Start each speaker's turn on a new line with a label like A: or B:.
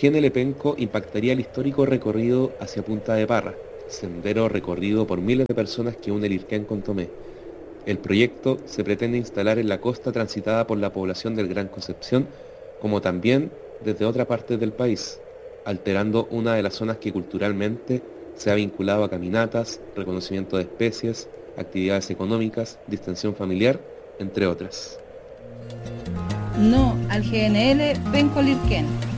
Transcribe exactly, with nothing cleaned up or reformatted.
A: G N L Penco impactaría el histórico recorrido hacia Punta de Parra, sendero recorrido por miles de personas que une Lirquén con Tomé. El proyecto se pretende instalar en la costa transitada por la población del Gran Concepción, como también desde otra parte del país, alterando una de las zonas que culturalmente se ha vinculado a caminatas, reconocimiento de especies, actividades económicas, distensión familiar, entre otras.
B: No al G N L Penco Lirquén.